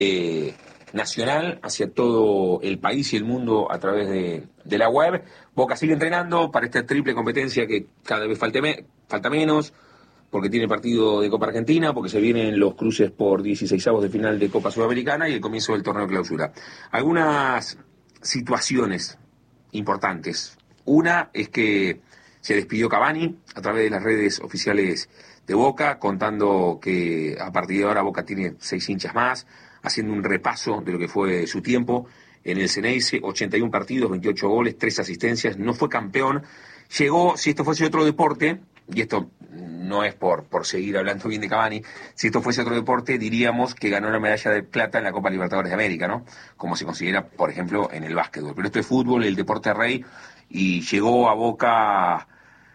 nacional hacia todo el país y el mundo a través de la web. Boca sigue entrenando para esta triple competencia que cada vez falta menos, porque tiene partido de Copa Argentina, porque se vienen los cruces por 16avos de final de Copa Sudamericana y el comienzo del torneo de clausura. Algunas situaciones importantes. Una es que se despidió Cavani a través de las redes oficiales de Boca, contando que a partir de ahora Boca tiene 6 hinchas más, haciendo un repaso de lo que fue su tiempo en el Ceneice, 81 partidos, 28 goles, 3 asistencias, no fue campeón. Llegó, si esto fuese otro deporte, y esto no es por seguir hablando bien de Cavani, si esto fuese otro deporte diríamos que ganó la medalla de plata en la Copa Libertadores de América, ¿no? Como se considera, por ejemplo, en el básquetbol. Pero esto es fútbol, el deporte rey, y llegó a Boca,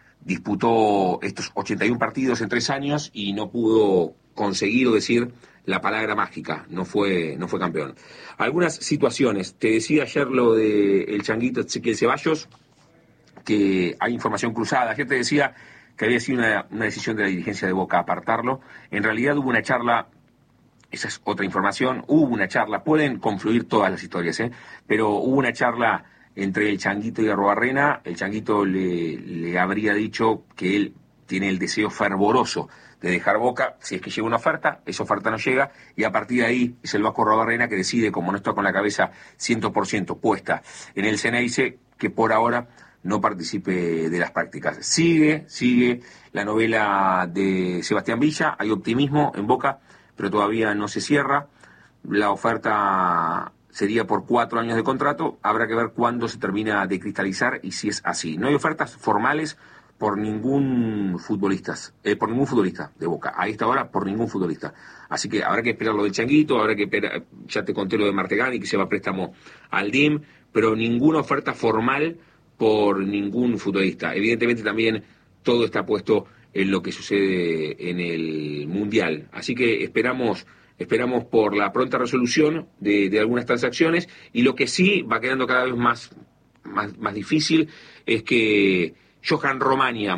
disputó estos 81 partidos en 3 años y no pudo conseguir o decir la palabra mágica, no fue campeón. Algunas situaciones, te decía ayer lo del changuito Ezequiel Ceballos, que hay información cruzada. Ayer te decía que había sido una decisión de la dirigencia de Boca apartarlo. En realidad hubo una charla, esa es otra información, hubo una charla, pueden confluir todas las historias, pero hubo una charla entre el Changuito y Arruabarrena. El Changuito le habría dicho que él tiene el deseo fervoroso de dejar Boca, si es que llega una oferta, esa oferta no llega, y a partir de ahí es el Vasco Arruabarrena que decide, como no está con la cabeza 100% puesta en el Ceneice, que por ahora no participe de las prácticas. Sigue la novela de Sebastián Villa, hay optimismo en Boca, pero todavía no se cierra. La oferta sería por 4 años de contrato, habrá que ver cuándo se termina de cristalizar y si es así. No hay ofertas formales por ningún futbolista de Boca, a esta hora por ningún futbolista. Así que habrá que esperar lo del Changuito, habrá que esperar, ya te conté lo de Martegani, que se va a préstamo al DIM, pero ninguna oferta formal por ningún futbolista. Evidentemente también todo está puesto en lo que sucede en el Mundial. Así que esperamos por la pronta resolución de algunas transacciones, y lo que sí va quedando cada vez más difícil es que Johan Romania,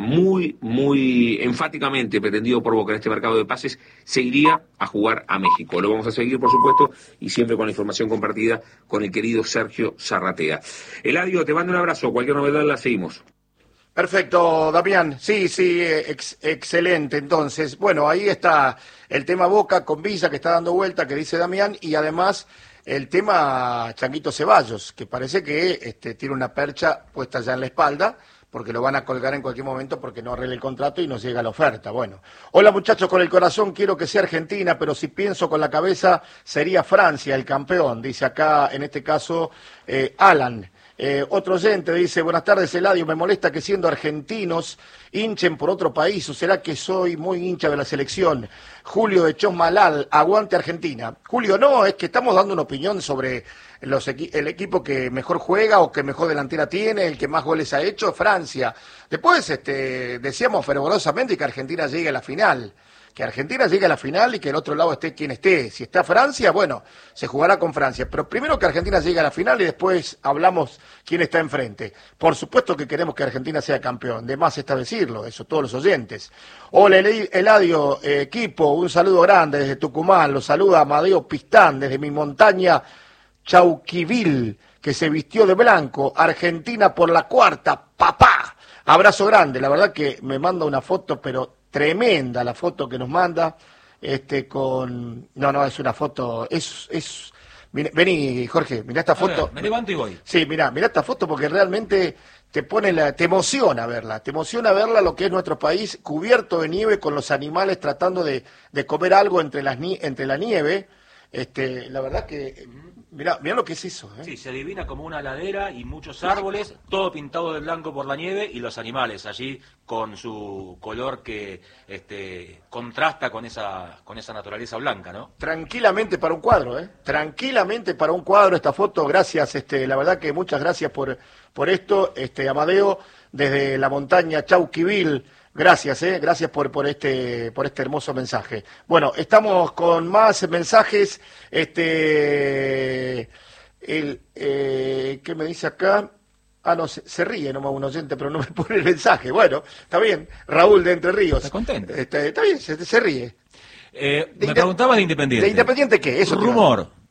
muy enfáticamente pretendido por Boca en este mercado de pases, se iría a jugar a México. Lo vamos a seguir, por supuesto, y siempre con la información compartida con el querido Sergio Zarratea. Eladio, te mando un abrazo. Cualquier novedad la seguimos. Perfecto, Damián. Sí, excelente. Entonces, bueno, ahí está el tema Boca con Villa que está dando vuelta, que dice Damián, y además el tema Changuito Ceballos, que parece que tiene una percha puesta ya en la espalda, porque lo van a colgar en cualquier momento porque no arregle el contrato y no llega la oferta. Bueno, hola muchachos, con el corazón quiero que sea Argentina, pero si pienso con la cabeza sería Francia el campeón, dice acá en este caso Alan. Otro oyente dice, buenas tardes Eladio, me molesta que siendo argentinos hinchen por otro país, o será que soy muy hincha de la selección. Julio de Chosmalal, aguante Argentina. Julio, no, es que estamos dando una opinión sobre el equipo que mejor juega o que mejor delantera tiene, el que más goles ha hecho, Francia. Después decíamos fervorosamente que Argentina llegue a la final. Que Argentina llegue a la final y que el otro lado esté quien esté. Si está Francia, bueno, se jugará con Francia. Pero primero que Argentina llegue a la final y después hablamos quién está enfrente. Por supuesto que queremos que Argentina sea campeón. De más está decirlo, eso todos los oyentes. Hola Eladio, equipo, un saludo grande desde Tucumán. Lo saluda Amadeo Pistán desde mi montaña Chauquivil, que se vistió de blanco. Argentina por la cuarta, papá. Abrazo grande, la verdad que me manda una foto, pero tremenda la foto que nos manda, no, es una foto, vení Jorge, mirá esta foto. Ver, me levanto y voy. Sí, mirá esta foto porque realmente te emociona verla lo que es nuestro país cubierto de nieve con los animales tratando de comer algo entre la nieve. La verdad que mirá lo que es eso, Sí, se adivina como una ladera y muchos árboles, todo pintado de blanco por la nieve, y los animales allí con su color que contrasta con esa naturaleza blanca, ¿no? Tranquilamente para un cuadro, tranquilamente para un cuadro esta foto. Gracias, la verdad que muchas gracias por esto, Amadeo, desde la montaña Chauquivil. Gracias, gracias por este hermoso mensaje. Bueno, estamos con más mensajes. ¿Qué me dice acá? Ah, no, se ríe nomás un oyente, pero no me pone el mensaje. Bueno, está bien. Raúl de Entre Ríos. ¿Está contento? Está bien, se ríe. Me preguntabas de Independiente. ¿De Independiente qué? Eso te iba a- Rumor.